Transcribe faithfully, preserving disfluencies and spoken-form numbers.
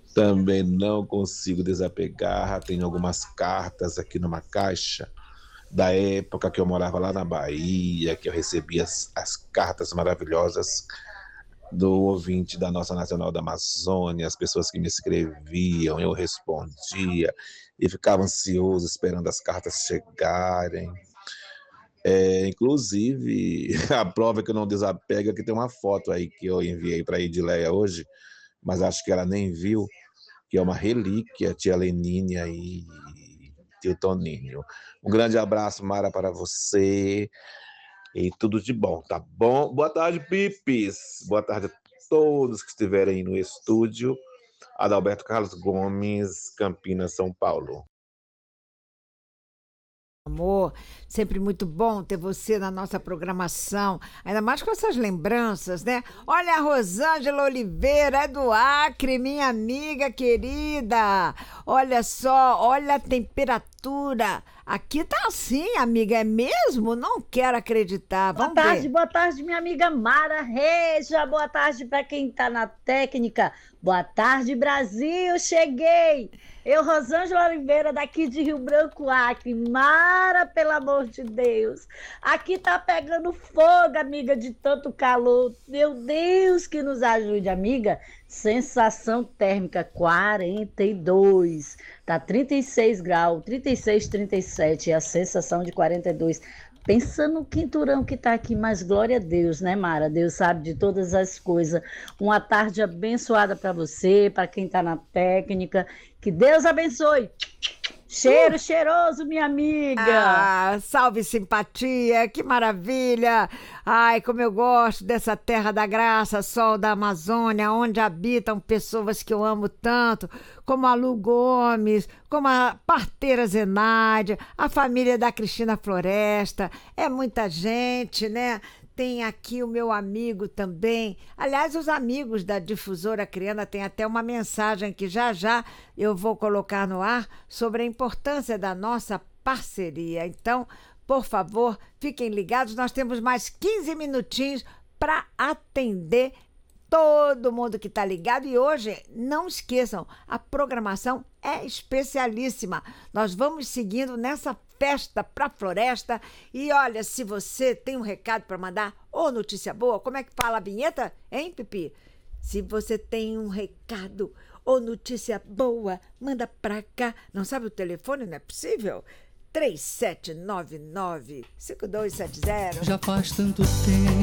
Também não consigo desapegar. Tenho algumas cartas aqui numa caixa da época que eu morava lá na Bahia, que eu recebia as, as cartas maravilhosas do ouvinte da nossa Nacional da Amazônia, as pessoas que me escreviam, eu respondia e ficava ansioso esperando as cartas chegarem. É, inclusive, a prova que eu não desapego é que tem uma foto aí que eu enviei para a Edileia hoje, mas acho que ela nem viu, que é uma relíquia, tia Lenine aí, tio Toninho. Um grande abraço, Mara, para você e tudo de bom, tá bom? Boa tarde, Pipis. Boa tarde a todos que estiverem aí no estúdio. Adalberto Carlos Gomes, Campinas, São Paulo. Amor, sempre muito bom ter você na nossa programação, ainda mais com essas lembranças, né? Olha a Rosângela Oliveira, é do Acre, minha amiga querida. Olha só, olha a temperatura. Aqui tá assim, amiga, é mesmo? Não quero acreditar. Boa Vamos tarde, ver. boa tarde, minha amiga Mara Reja. Boa tarde para quem está na técnica. Boa tarde, Brasil. Cheguei. Eu, Rosângela Oliveira, daqui de Rio Branco, Acre. Mara, pelo amor de Deus. Aqui tá pegando fogo, amiga, de tanto calor. Meu Deus, que nos ajude, amiga. Sensação térmica quarenta e dois. Tá trinta e seis graus, trinta e seis, trinta e sete. E a sensação de quarenta e dois. Pensa no quinturão que tá aqui, mas glória a Deus, né, Mara? Deus sabe de todas as coisas. Uma tarde abençoada para você, para quem tá na técnica. Que Deus abençoe. Cheiro cheiroso, minha amiga. Ah, salve simpatia, que maravilha. Ai, como eu gosto dessa terra da graça, sol da Amazônia, onde habitam pessoas que eu amo tanto, como a Lu Gomes, como a parteira Zenaide, a família da Cristina Floresta. É muita gente, né? Tem aqui o meu amigo também. Aliás, os amigos da Difusora Criana têm até uma mensagem que já já eu vou colocar no ar sobre a importância da nossa parceria. Então, por favor, fiquem ligados. Nós temos mais quinze minutinhos para atender todo mundo que está ligado. E hoje, não esqueçam, a programação é especialíssima. Nós vamos seguindo nessa festa para a floresta. E olha, se você tem um recado para mandar ou notícia boa, como é que fala a vinheta, hein, Pipi? Se você tem um recado ou notícia boa, manda para cá. Não sabe o telefone? Não é possível? três sete nove nove, cinco dois sete zero. Já faz tanto tempo